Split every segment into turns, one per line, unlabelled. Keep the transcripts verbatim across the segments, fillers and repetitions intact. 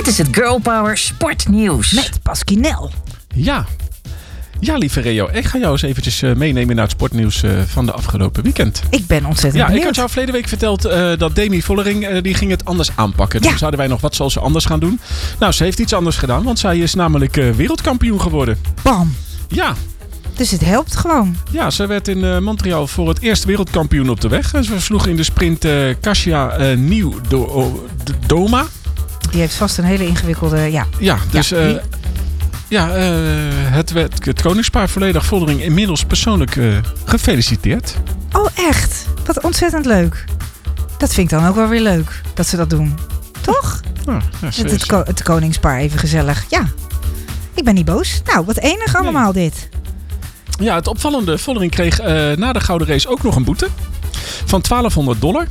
Dit is het Girl Power Sportnieuws.
Met Pasquinel.
Ja. Ja, lieve Reo. Ik ga jou eens eventjes uh, meenemen naar het sportnieuws uh, van de afgelopen weekend.
Ik ben ontzettend
Ja,
benieuwd.
ik had jou verleden week verteld uh, dat Demi Vollering uh, die ging het anders aanpakken.
Ja.
Toen zouden wij nog, wat zal ze anders gaan doen? Nou, ze heeft iets anders gedaan, want zij is namelijk uh, wereldkampioen geworden.
Bam.
Ja.
Dus het helpt gewoon.
Ja, ze werd in uh, Montreal voor het eerst wereldkampioen op de weg. En ze versloeg in de sprint uh, Kasia uh, Nieuw-Doma.
Die heeft vast een hele ingewikkelde... Ja,
Ja, dus...
Ja,
Uh,
die...
Ja, uh, het, het, het koningspaar volledig Vollering inmiddels persoonlijk uh, gefeliciteerd.
Oh, echt? Wat ontzettend leuk. Dat vind ik dan ook wel weer leuk, dat ze dat doen. Toch?
Ja, ja,
het, het, ko- het koningspaar even gezellig. Ja, ik ben niet boos. Nou, wat enig allemaal nee. dit.
Ja, het opvallende, Vollering kreeg uh, na de gouden race ook nog een boete van twaalfhonderd dollar.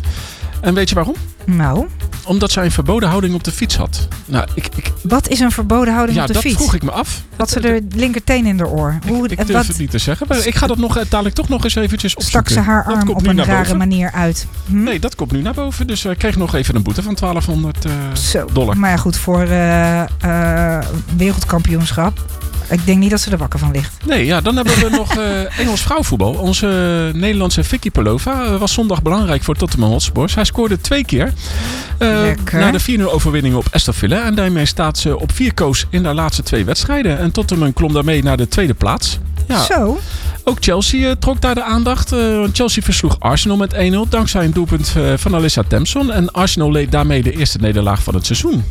En weet je waarom?
Nou...
Omdat zij een verboden houding op de fiets had. Nou, ik, ik...
Wat is een verboden houding
ja,
op de fiets?
Ja, dat vroeg ik me af.
Had ze de linkerteen in de oor?
Hoe, ik ik durf wat... het niet te zeggen. Maar ik ga dat nog dadelijk toch nog eens eventjes opzoeken.
Stak ze haar arm op een rare
boven.
manier uit? Hm?
Nee, dat komt nu naar boven. Dus ik kreeg nog even een boete van twaalfhonderd uh,
Zo.
dollar.
Maar ja, goed, voor uh, uh, wereldkampioenschap. Ik denk niet dat ze er wakker van ligt.
Nee, ja, dan hebben we nog uh, Engels vrouwenvoetbal. Onze uh, Nederlandse Vicky Pelova uh, was zondag belangrijk voor Tottenham Hotspur. Hij scoorde twee keer uh, na de vier nul overwinning op Aston Villa. En daarmee staat ze op vier koos in de laatste twee wedstrijden. En Tottenham klom daarmee naar de tweede plaats. Ja.
Zo.
Ook Chelsea uh, trok daar de aandacht. Uh, Chelsea versloeg Arsenal met één nul dankzij een doelpunt uh, van Alyssa Thompson. En Arsenal leed daarmee de eerste nederlaag van het seizoen.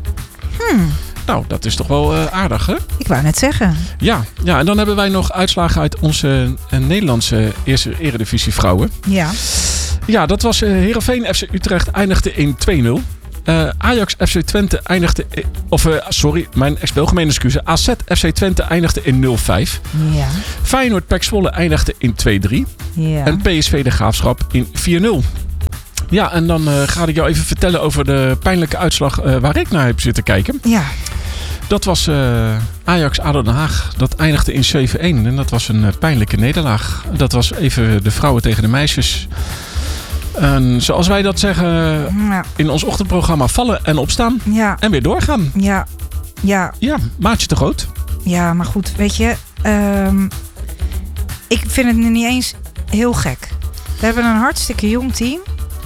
Hmm.
Nou, dat is toch wel uh, aardig, hè?
Ik wou net zeggen.
Ja, ja, en dan hebben wij nog uitslagen uit onze uh, Nederlandse eerste eredivisie vrouwen.
Ja.
Ja, dat was uh, Heerenveen F C Utrecht eindigde in twee nul. Uh, Ajax F C Twente eindigde... In, of, uh, sorry, mijn welgemene excuses. A Z F C Twente eindigde in nul vijf.
Ja.
Feyenoord P E C Zwolle eindigde in twee drie.
Ja.
En P S V De Graafschap in vier nul. Ja, en dan uh, ga ik jou even vertellen over de pijnlijke uitslag uh, waar ik naar heb zitten kijken.
Ja.
Dat was uh, Ajax A D O Den Haag. Dat eindigde in zeven één. En dat was een uh, pijnlijke nederlaag. Dat was even de vrouwen tegen de meisjes. En zoals wij dat zeggen
ja.
in ons ochtendprogramma, vallen en opstaan.
Ja.
En weer doorgaan.
Ja. Ja.
Ja, maatje te groot.
Ja, maar goed, weet je. Um, ik vind het nu niet eens heel gek. We hebben een hartstikke jong team.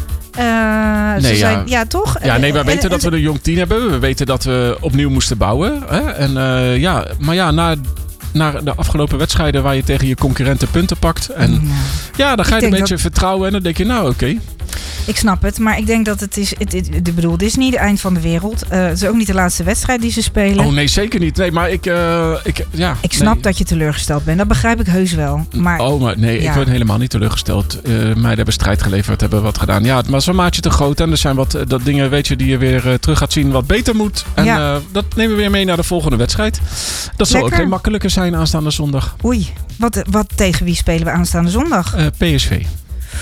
Uh,
nee,
ze zijn,
ja.
ja, toch?
Ja, nee, wij
en,
weten
en,
dat we een jong team hebben. We weten dat we opnieuw moesten bouwen. Hè? En, uh, ja, maar ja, na, na de afgelopen wedstrijden waar je tegen je concurrenten punten pakt. En ja, ja dan ga je een beetje dat... vertrouwen. En dan denk je, nou oké. Okay.
Ik snap het, maar ik denk dat het is... Het, het, het, bedoel, dit is niet het eind van de wereld. Uh, het is ook niet de laatste wedstrijd die ze spelen.
Oh nee, zeker niet. Nee, maar ik... Uh, ik, ja,
ik snap
nee.
dat je teleurgesteld bent. Dat begrijp ik heus wel. Maar,
oh, maar nee,
ja.
ik ben helemaal niet teleurgesteld. Uh, mij hebben strijd geleverd, hebben wat gedaan. Ja, maar zo'n maatje te groot. En er zijn wat uh, dat dingen, weet je, die je weer uh, terug gaat zien wat beter moet. En ja. uh, dat nemen we weer mee naar de volgende wedstrijd. Dat zal
Lekker.
ook geen makkelijker zijn aanstaande zondag.
Oei, wat, wat tegen wie spelen we aanstaande zondag?
Uh, P S V.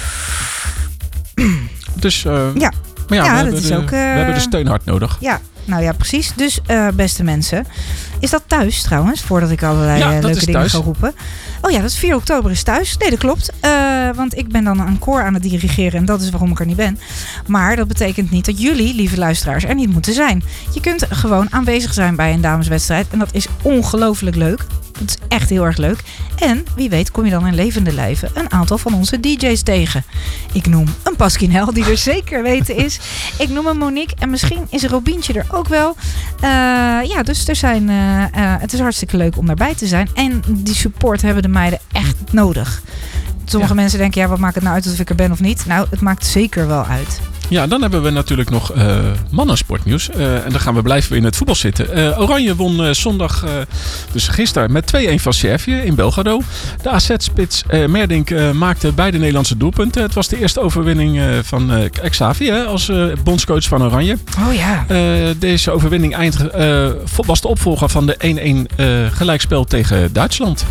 Dus, uh,
ja,
maar ja,
ja
we,
dat
hebben
is
de,
ook, uh,
we hebben de steun hard nodig.
Ja, nou ja, precies. Dus uh, beste mensen. Is dat thuis trouwens? Voordat ik allerlei
ja,
uh, leuke dingen
thuis.
ga roepen. Oh ja, dat is vier oktober is thuis. Nee, dat klopt. Uh, want ik ben dan een koor aan het dirigeren. En dat is waarom ik er niet ben. Maar dat betekent niet dat jullie, lieve luisteraars, er niet moeten zijn. Je kunt gewoon aanwezig zijn bij een dameswedstrijd. En dat is ongelooflijk leuk. Dat is echt heel erg leuk. En wie weet kom je dan in levende lijven een aantal van onze D J's tegen. Ik noem een Pasquinel die er zeker weten is. Ik noem een Monique. En misschien is Robientje er ook wel. Uh, ja, dus er zijn, uh, uh, het is hartstikke leuk om daarbij te zijn. En die support hebben de meiden echt nodig. Sommige ja. mensen denken, ja, wat maakt het nou uit of ik er ben of niet? Nou, het maakt zeker wel uit.
Ja, dan hebben we natuurlijk nog uh, mannensportnieuws. Uh, en dan gaan we blijven in het voetbal zitten. Uh, Oranje won uh, zondag, uh, dus gisteren, met twee één van Servië in Belgrado. De A Z-spits uh, Merdink uh, maakte beide Nederlandse doelpunten. Het was de eerste overwinning uh, van uh, Xavi hè, als uh, bondscoach van Oranje.
Oh ja.
Uh, deze overwinning eind, uh, was de opvolger van de één één uh, gelijkspel tegen Duitsland.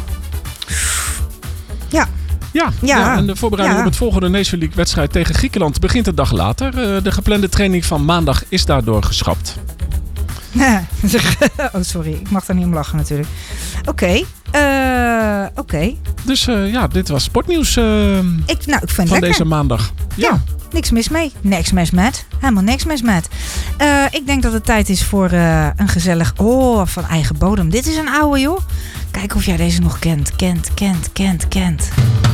Ja.
Ja, ja. ja, en de voorbereiding ja. op het volgende Nation League wedstrijd tegen Griekenland begint een dag later. Uh, de geplande training van maandag is daardoor geschrapt.
Oh, sorry. Ik mag daar niet om lachen natuurlijk. Oké. Okay. Uh, Oké. Okay.
Dus uh, ja, dit was sportnieuws uh,
ik, nou, ik vind
van
lekker.
deze maandag. Ja.
ja. Niks mis mee. Niks mis met. Helemaal niks mis met. Uh, ik denk dat het tijd is voor uh, een gezellig... Oh, van eigen bodem. Dit is een oude, joh. Kijk of jij deze nog kent. Kent, kent, kent, kent.